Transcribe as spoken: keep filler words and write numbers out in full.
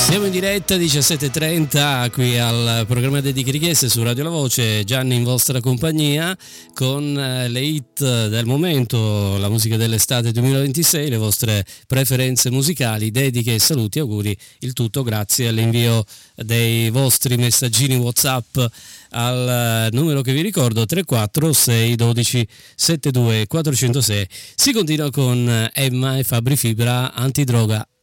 Siamo in diretta diciassette e trenta qui al programma Dediche Richieste su Radio La Voce, Gianni in vostra compagnia con le hit del momento, la musica dell'estate duemilaventisei, le vostre preferenze musicali, dediche e saluti, auguri, il tutto grazie all'invio dei vostri messaggini WhatsApp al numero che vi ricordo tre quattro sei uno due sette due quattro zero sei. Si continua con Emma e Fabri Fibra, Antidroga.